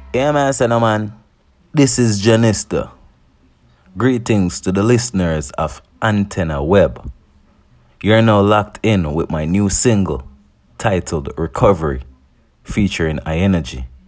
Yeah, man, say no, man. This is Janista. Greetings to the listeners of Antenna Web. You're now locked in with my new single titled Recovery, featuring iEnergy.